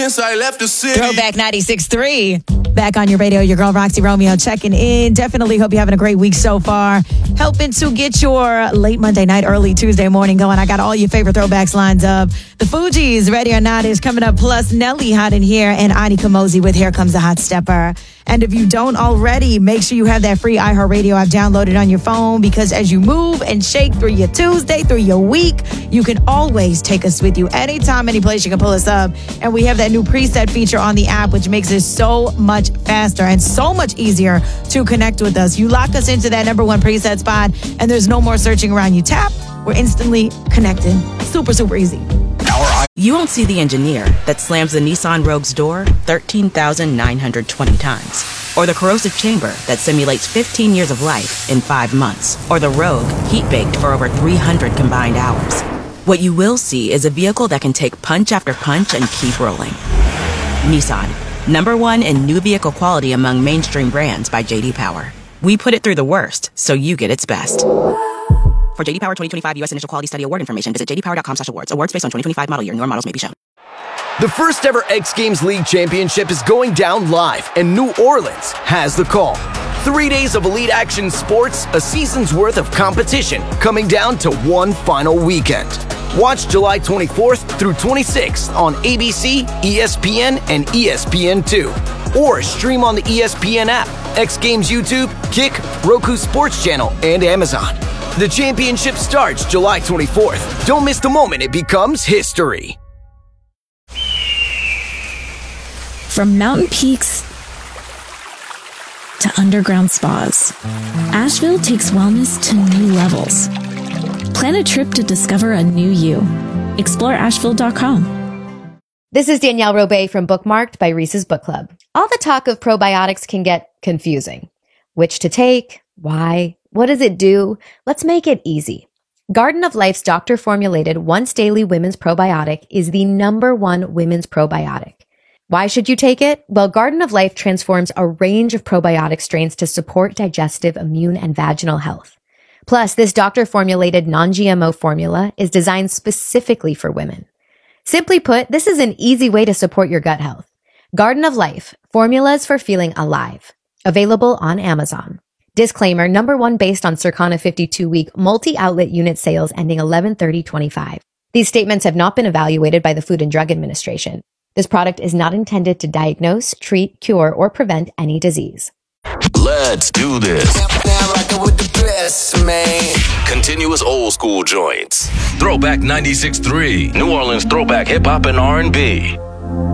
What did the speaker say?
Since I left the city. Throwback 96.3. Back on your radio, your girl Roxy Romeo checking in. Definitely hope you're having a great week so far. Helping to get your late Monday night, early Tuesday morning going. I got all your favorite throwbacks lined up. The Fugees, Ready or Not, is coming up. Plus Nelly Hot in Here and Ani Kamosi with Here Comes a Hot Stepper. And if you don't already, make sure you have that free iHeartRadio app downloaded on your phone, because as you move and shake through your Tuesday, through your week, you can always take us with you anytime, any place you can pull us up. And we have that new preset feature on the app, which makes it so much faster and so much easier to connect with us. You lock us into that number one preset spot, and there's no more searching around. You tap, we're instantly connected. Super, super easy. You won't see the engineer that slams the Nissan Rogue's door 13,920 times. Or the corrosive chamber that simulates 15 years of life in 5 months. Or the Rogue heat-baked for over 300 combined hours. What you will see is a vehicle that can take punch after punch and keep rolling. Nissan, #1 in new vehicle quality among mainstream brands by J.D. Power. We put it through the worst, so you get its best. For J.D. Power 2025 U.S. Initial Quality Study Award information, visit jdpower.com/awards. Awards based on 2025 model year. Newer models may be shown. The first ever X Games League Championship is going down live, and New Orleans has the call. 3 days of elite action sports, a season's worth of competition, coming down to one final weekend. Watch July 24th through 26th on ABC, ESPN, and ESPN2. Or stream on the ESPN app, X Games YouTube, Kick, Roku Sports Channel, and Amazon. The championship starts July 24th. Don't miss the moment it becomes history. From mountain peaks to underground spas, Asheville takes wellness to new levels. Plan a trip to discover a new you. Explore Asheville.com. This is Danielle Robay from Bookmarked by Reese's Book Club. All the talk of probiotics can get confusing. Which to take? Why? What does it do? Let's make it easy. Garden of Life's doctor-formulated once-daily women's probiotic is the #1 women's probiotic. Why should you take it? Well, Garden of Life transforms a range of probiotic strains to support digestive, immune, and vaginal health. Plus, this doctor-formulated non-GMO formula is designed specifically for women. Simply put, this is an easy way to support your gut health. Garden of Life, formulas for feeling alive. Available on Amazon. Disclaimer, #1 based on Circana 52-week multi-outlet unit sales ending 11/30/25. These statements have not been evaluated by the Food and Drug Administration. This product is not intended to diagnose, treat, cure, or prevent any disease. Let's do this. Continuous old school joints. Throwback 96.3. New Orleans throwback hip hop and R&B.